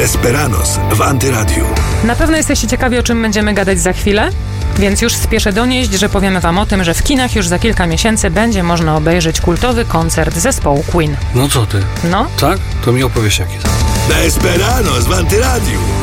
Desperados w Antyradiu. Na pewno jesteście ciekawi, o czym będziemy gadać za chwilę, więc już spieszę donieść, że powiemy wam o tym, że w kinach już za kilka miesięcy będzie można obejrzeć kultowy koncert zespołu Queen. No co ty? No? Tak? To mi opowiesz jaki to. Desperados w Antyradiu.